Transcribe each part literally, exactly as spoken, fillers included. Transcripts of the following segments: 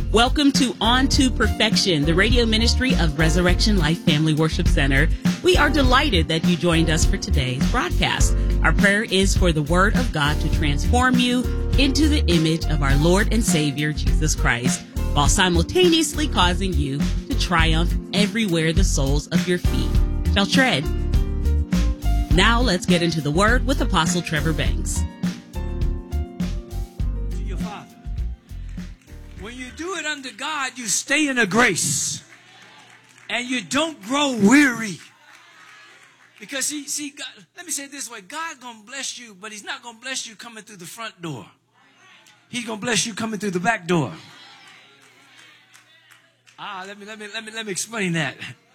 Welcome to On to Perfection, the radio ministry of Resurrection Life Family Worship Center. We are delighted that you joined us for today's broadcast. Our prayer is for the Word of God to transform you into the image of our Lord and Savior, Jesus Christ, while simultaneously causing you to triumph everywhere the soles of your feet shall tread. Now let's get into the Word with Apostle Trevor Banks. To your Father. When you do it under God, you stay in a grace. And you don't grow weary. Because, see, see God, let me say it this way. God's going to bless you, but he's not going to bless you coming through the front door. He's going to bless you coming through the back door. Ah, let me, let me, let me, let me explain that.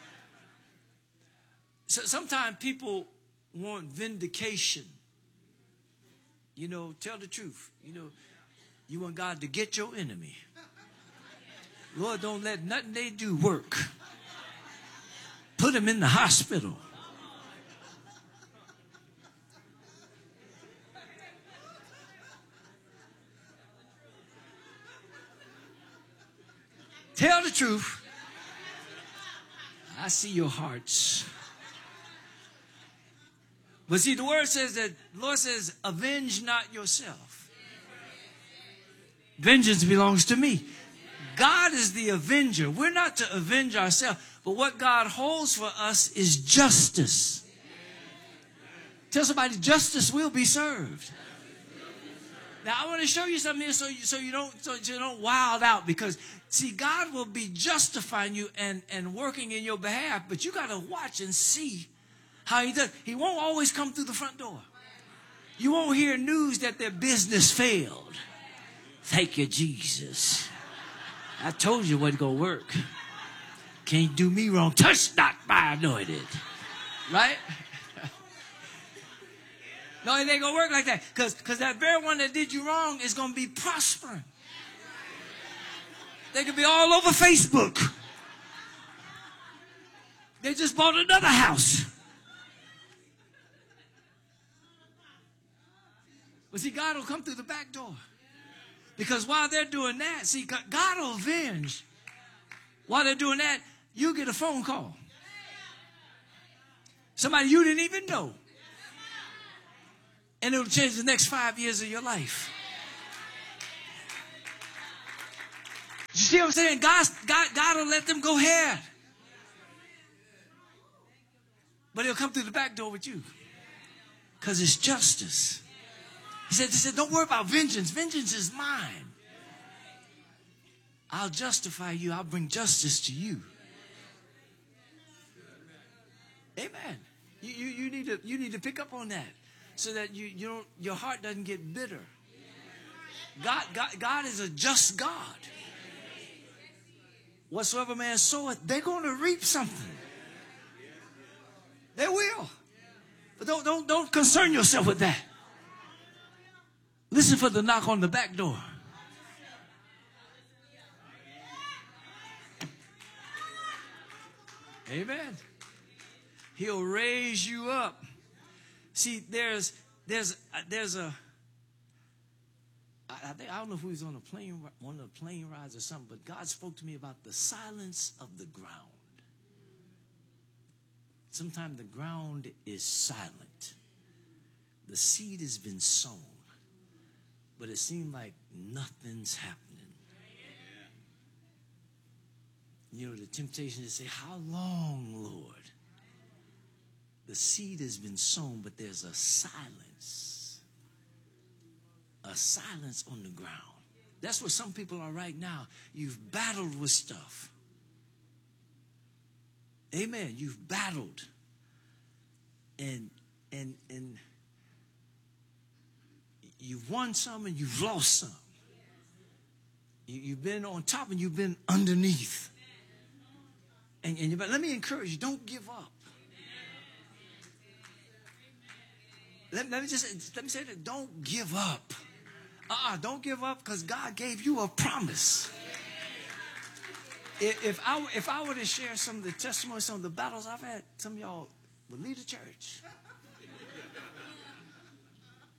So sometimes people want vindication. You know, tell the truth. You know, you want God to get your enemy. Lord, don't let nothing they do work. Put them in the hospital. Tell the truth. I see your hearts. But see, the word says that, the Lord says, avenge not yourself. Vengeance belongs to me. God is the avenger. We're not to avenge ourselves. But what God holds for us is justice. Tell somebody, justice will be served. Now, I want to show you something here so you, so you don't so you don't wild out. Because, see, God will be justifying you and, and working in your behalf. But you got to watch and see how he does. He won't always come through the front door. You won't hear news that their business failed. Thank you, Jesus. I told you it wasn't going to work. Can't do me wrong. Touch not my anointed. Right? No, it ain't going to work like that. Because because that very one that did you wrong is going to be prospering. They could be all over Facebook. They just bought another house. But see, God will come through the back door. Because while they're doing that, see, God will avenge. While they're doing that, you get a phone call. Somebody you didn't even know. And it'll change the next five years of your life. You see what I'm saying? God, God, God will let them go ahead. But he'll come through the back door with you. Because it's justice. He said, he said, don't worry about vengeance. Vengeance is mine. I'll justify you. I'll bring justice to you. Amen. You, you, you, need to, you need to pick up on that so that you, you don't, your heart doesn't get bitter. God, God, God is a just God. Whatsoever man soweth, they're going to reap something. They will. But don't, don't, don't concern yourself with that. Listen for the knock on the back door. Amen. He'll raise you up. See, there's there's there's a. I think I don't know if we was on a plane, one of the plane rides or something, but God spoke to me about the silence of the ground. Sometimes the ground is silent. The seed has been sown. But it seemed like nothing's happening. You know, the temptation is to say, how long, Lord? The seed has been sown, but there's a silence. A silence on the ground. That's where some people are right now. You've battled with stuff. Amen. You've battled. And, and, and, you've won some and you've lost some. You, you've been on top and you've been underneath. And, and you, but let me encourage you, don't give up. Let, let me just let me say that, don't give up. Uh-uh, don't give up because God gave you a promise. If, if I if I were to share some of the testimonies, some of the battles I've had, some of y'all would leave the church.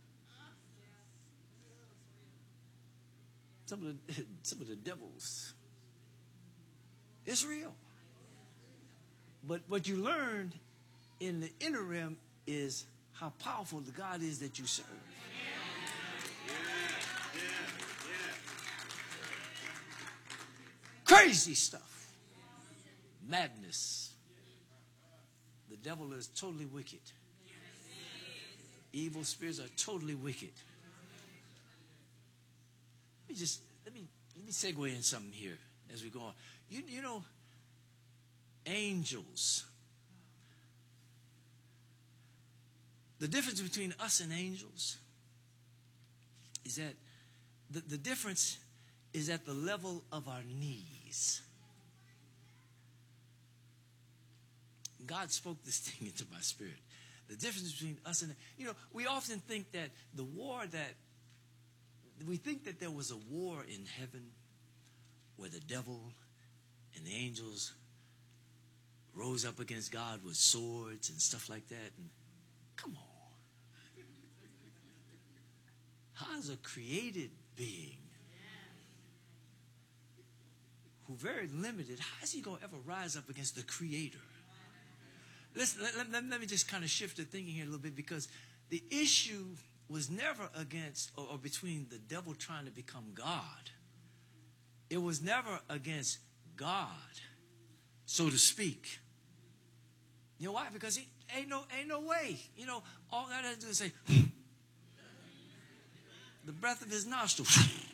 Some of the, some of the devils It's real. But what you learned in the inner realm is how powerful the God is that you serve. Crazy stuff. Madness. The devil is totally wicked. Evil spirits are totally wicked. Let me just let me let me segue in something here as we go on. You you know, angels. The difference between us and angels is that the, the difference is at the level of our knees. God spoke this thing into my spirit. The difference between us and, you know, we often think that the war that, we think that there was a war in heaven where the devil and the angels rose up against God with swords and stuff like that. And come on. How's a created being who very limited, how is he going to ever rise up against the creator? Listen, let, let, let me just kind of shift the thinking here a little bit, because the issue was never against or, or between the devil trying to become God. It was never against God, so to speak. You know why? Because he ain't no ain't no way. You know, all God has to do is say the breath of his nostril.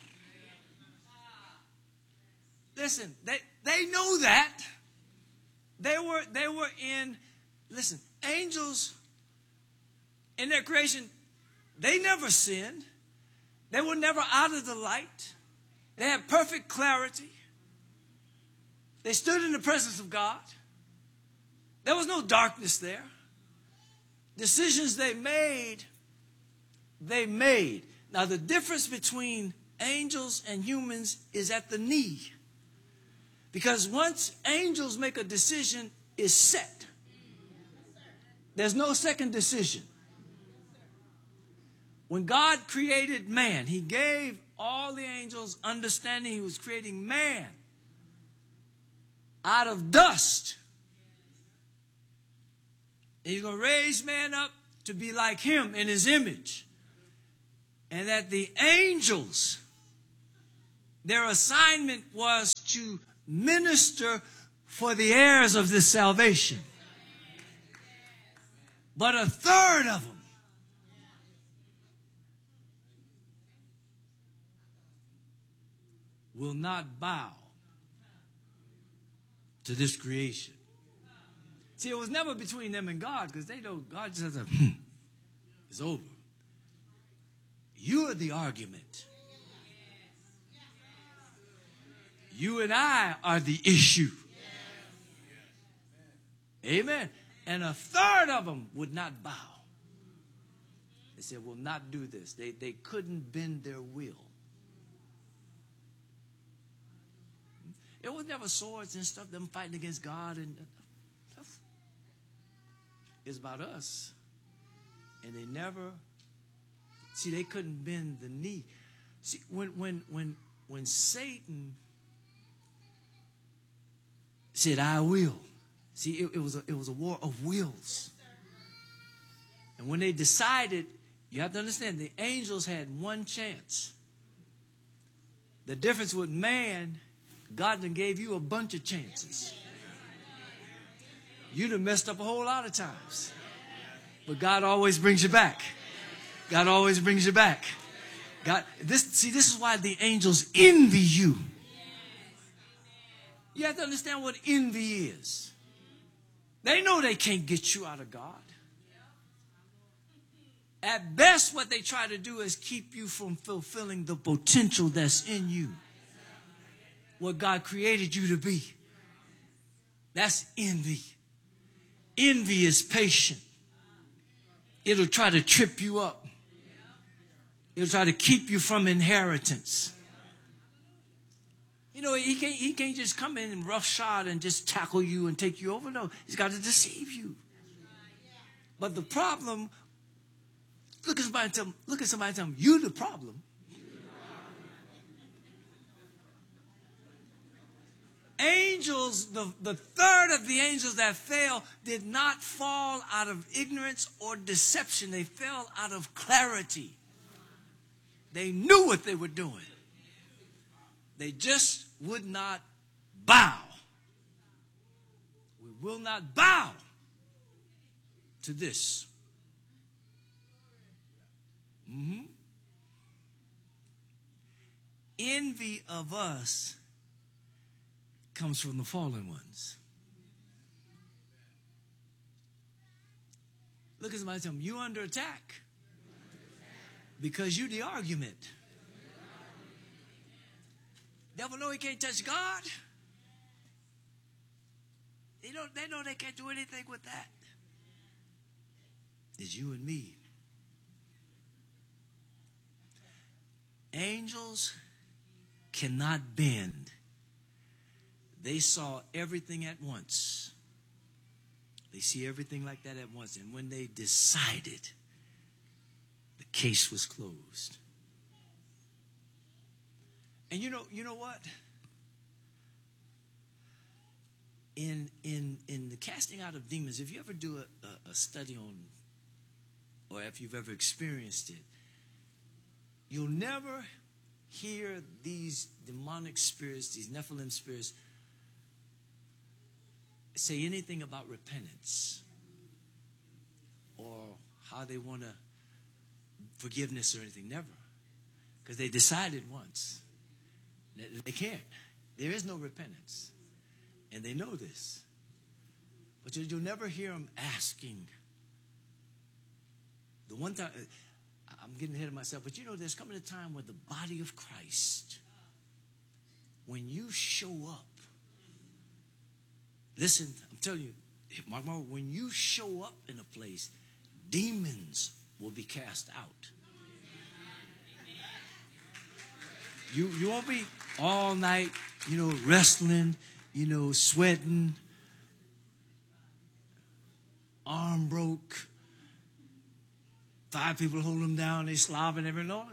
Listen, they they know that. They were they were in, listen, angels in their creation, they never sinned. They were never out of the light. They had perfect clarity. They stood in the presence of God. There was no darkness there. Decisions they made, they made. Now, the difference between angels and humans is at the knee. Because once angels make a decision, it's set. There's no second decision. When God created man, he gave all the angels understanding he was creating man out of dust. And he's going to raise man up to be like him in his image. And that the angels, their assignment was to minister for the heirs of this salvation. But a third of them will not bow to this creation. See, it was never between them and God, because they know God just has a, hmm, it's over. You are the argument. You and I are the issue. Amen. And a third of them would not bow. They said, we'll not do this. They, they couldn't bend their will. It was never swords and stuff, them fighting against God and stuff. It's about us. And they never, see, they couldn't bend the knee. See, when when when when Satan said, I will. See, it, it was a, it was a war of wills. And when they decided, you have to understand, the angels had one chance. The difference with man, God done gave you a bunch of chances. You done messed up a whole lot of times. But God always brings you back. God always brings you back. God, this, see, this is why the angels envy you. You have to understand what envy is. They know they can't get you out of God. At best, what they try to do is keep you from fulfilling the potential that's in you. What God created you to be. That's envy. Envy is patient. It'll try to trip you up. It'll try to keep you from inheritance. You know, he can't, he can't just come in and roughshod and just tackle you and take you over. No, he's got to deceive you. But the problem, look at somebody and tell them, look at somebody and tell them, you're the problem. angels, the, the third of the angels that fell did not fall out of ignorance or deception. They fell out of clarity. They knew what they were doing. They just would not bow. We will not bow to this. Mm-hmm. Envy of us comes from the fallen ones. Look at somebody and tell them, you're under attack because you the argument. Devil know he can't touch God. They know, they know they can't do anything with that. It's you and me. Angels cannot bend. They saw everything at once. They see everything like that at once. And when they decided, the case was closed. And you know, you know what? In in in the casting out of demons, if you ever do a, a, a study on, or if you've ever experienced it, you'll never hear these demonic spirits, these Nephilim spirits, say anything about repentance or how they want to forgiveness or anything. Never. Because they decided once. They can't. There is no repentance. And they know this. But you'll never hear them asking. The one time, I'm getting ahead of myself, but you know, there's coming a time where the body of Christ, when you show up, listen, I'm telling you, Mark, Mark, when you show up in a place, demons will be cast out. You, you won't be all night, you know, wrestling, you know, sweating, arm broke, five people hold them down, they slobbing every no.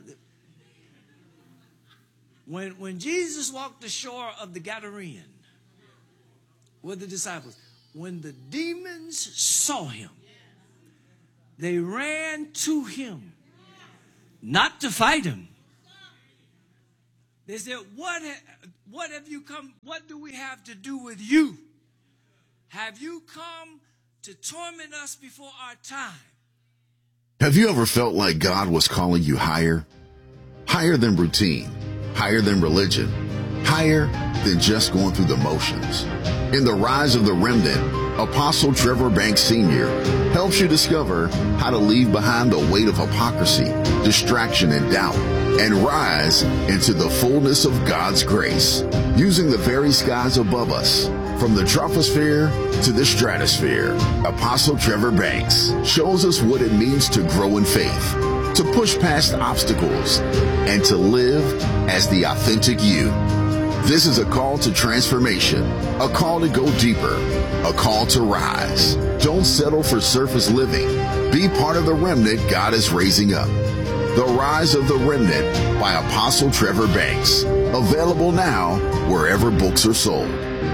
When when Jesus walked the shore of the Gadarean with the disciples, when the demons saw him, they ran to him, not to fight him. They said, what, ha- what have you come, what do we have to do with you? Have you come to torment us before our time? Have you ever felt like God was calling you higher? Higher than routine, higher than religion, higher than just going through the motions. In The Rise of the Remnant, Apostle Trevor Banks Senior helps you discover how to leave behind the weight of hypocrisy, distraction, and doubt, and rise into the fullness of God's grace, using the very skies above us. From the troposphere to the stratosphere, Apostle Trevor Banks shows us what it means to grow in faith, to push past obstacles, and to live as the authentic you. This is a call to transformation, a call to go deeper, a call to rise. Don't settle for surface living. Be part of the remnant God is raising up. The Rise of the Remnant by Apostle Trevor Banks. Available now wherever books are sold.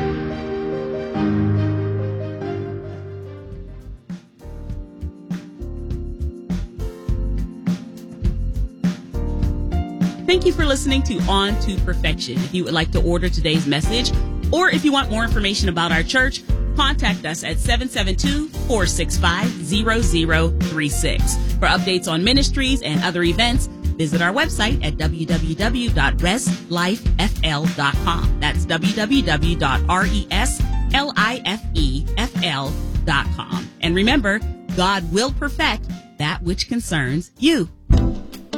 Thank you for listening to On to Perfection. If you would like to order today's message, or if you want more information about our church, contact us at seven seven two, four six five, zero zero three six. For updates on ministries and other events, visit our website at w w w dot res life f l dot com. That's w w w dot res life f l dot com. And remember, God will perfect that which concerns you.